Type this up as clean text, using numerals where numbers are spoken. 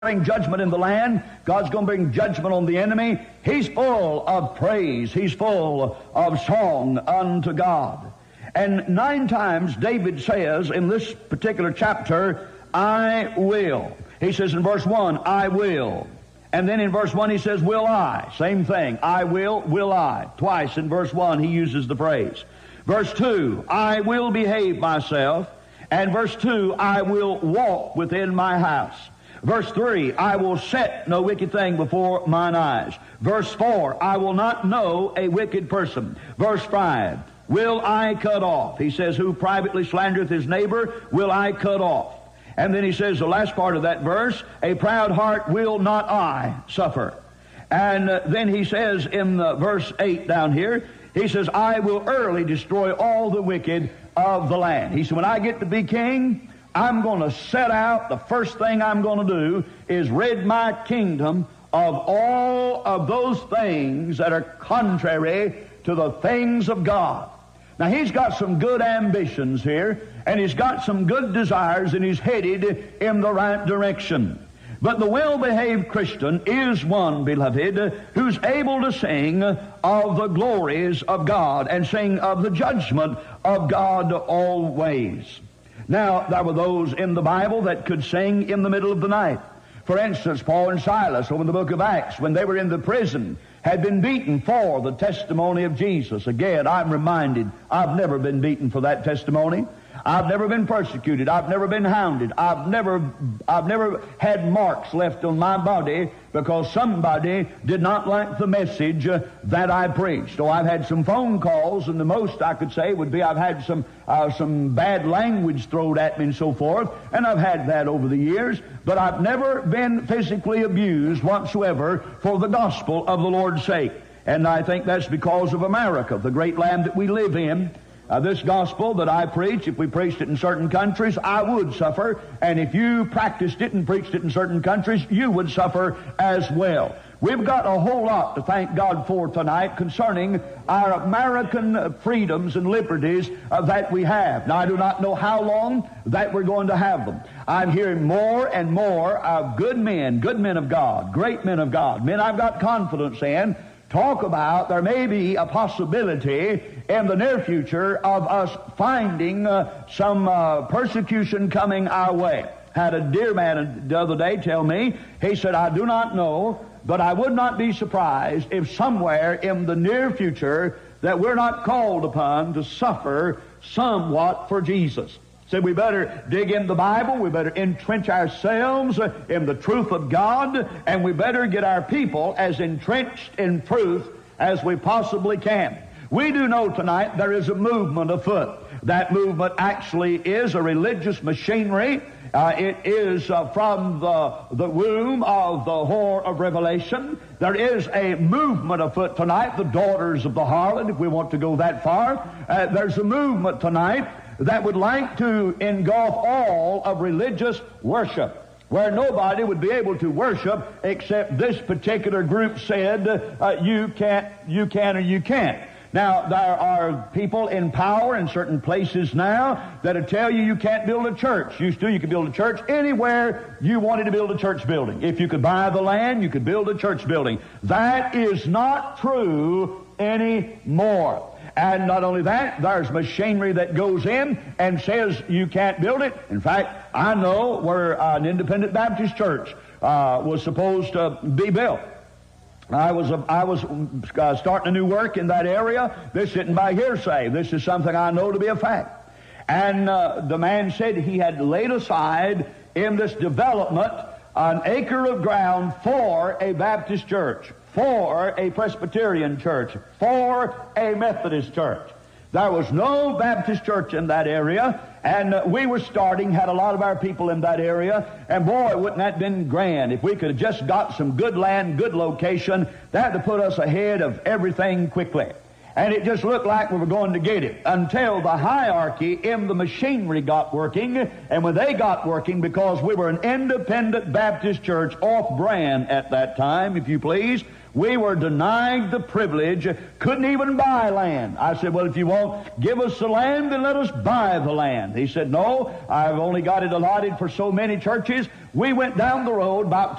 bring judgment in the land. God's going to bring judgment on the enemy. He's full of praise. He's full of song unto God. And 9 times David says in this particular chapter, I will. He says in verse 1, I will. And then in verse 1 he says, will I. Same thing. I will I. Twice in verse 1 he uses the phrase. Verse 2, I will behave myself. And verse 2, I will walk within my house. Verse 3, I will set no wicked thing before mine eyes. Verse 4, I will not know a wicked person. Verse 5, will I cut off. He says, who privately slandereth his neighbor, will I cut off. And then he says, the last part of that verse, a proud heart will not I suffer. And then he says in verse 8 down here, he says, I will early destroy all the wicked of the land. He said, when I get to be king, I'm going to set out, the first thing I'm going to do is rid my kingdom of all of those things that are contrary to the things of God. Now, he's got some good ambitions here, and he's got some good desires, and he's headed in the right direction. But the well-behaved Christian is one, beloved, who's able to sing of the glories of God and sing of the judgment of God always. Now, there were those in the Bible that could sing in the middle of the night. For instance, Paul and Silas, over in the book of Acts, when they were in the prison, had been beaten for the testimony of Jesus. Again, I'm reminded, I've never been beaten for that testimony. I've never been persecuted. I've never been hounded. I've never had marks left on my body because somebody did not like the message that I preached. Oh, I've had some phone calls, and the most I could say would be I've had some bad language thrown at me and so forth, and I've had that over the years, but I've never been physically abused whatsoever for the gospel of the Lord's sake. And I think that's because of America, the great land that we live in. This gospel that I preach, if we preached it in certain countries, I would suffer. And if you practiced it and preached it in certain countries, you would suffer as well. We've got a whole lot to thank God for tonight concerning our American freedoms and liberties that we have. Now, I do not know how long that we're going to have them. I'm hearing more and more of good men of God, great men of God, men I've got confidence in, talk about there may be a possibility in the near future of us finding some persecution coming our way. Had a dear man the other day tell me, he said, I do not know, but I would not be surprised if somewhere in the near future that we're not called upon to suffer somewhat for Jesus. Said we better dig in the Bible, we better entrench ourselves in the truth of God, and we better get our people as entrenched in truth as we possibly can. We do know tonight there is a movement afoot. That movement actually is a religious machinery. It is from the womb of the whore of Revelation. There is a movement afoot tonight, the daughters of the harlot, if we want to go that far. There's a movement tonight that would like to engulf all of religious worship, where nobody would be able to worship except this particular group said, you can or you can't. Now, there are people in power in certain places now that'll tell you can't build a church. Used to, you could build a church anywhere you wanted to build a church building. If you could buy the land, you could build a church building. That is not true anymore. And not only that, there's machinery that goes in and says you can't build it. In fact, I know where an independent Baptist church was supposed to be built. I was starting a new work in that area. This isn't by hearsay. This is something I know to be a fact. And the man said he had laid aside in this development an acre of ground for a Baptist church, for a Presbyterian church, for a Methodist church. There was no Baptist church in that area, and we were starting, had a lot of our people in that area, and boy, wouldn't that been grand. If we could have just got some good land, good location, that would have put us ahead of everything quickly. And it just looked like we were going to get it until the hierarchy in the machinery got working. And when they got working, because we were an independent Baptist church off-brand at that time, if you please, we were denied the privilege, couldn't even buy land. I said, well, if you won't give us the land, then let us buy the land. He said, no, I've only got it allotted for so many churches. We went down the road about